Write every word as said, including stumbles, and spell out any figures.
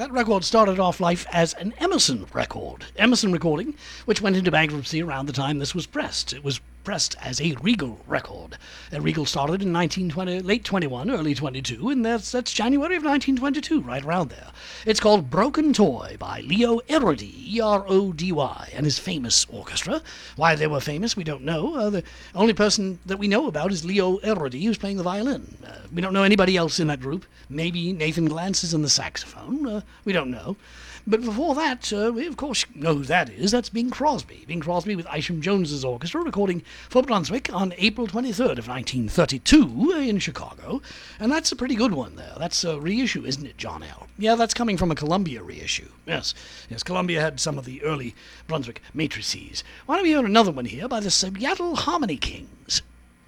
that record started off life as an Emerson record. Emerson Recording, which went into bankruptcy around the time this was pressed. It was pressed as a Regal record. Uh, Regal started in nineteen twenty, late twenty-one, early twenty-two, and that's, that's January of nineteen twenty-two, right around there. It's called Broken Toy by Leo Erody, E R O D Y, and his famous orchestra. Why they were famous, we don't know. Uh, the only person that we know about is Leo Erody, who's playing the violin. Uh, we don't know anybody else in that group. Maybe Nathan Glantz is on the saxophone. Uh, we don't know. But before that, uh, we of course know who that is. That's Bing Crosby. Bing Crosby with Isham Jones's orchestra, recording for Brunswick on April twenty-third of nineteen thirty-two in Chicago. And that's a pretty good one there. That's a reissue, isn't it, John L? Yeah, that's coming from a Columbia reissue. Yes, yes, Columbia had some of the early Brunswick matrices. Why don't we hear another one here by the Seattle Harmony Kings?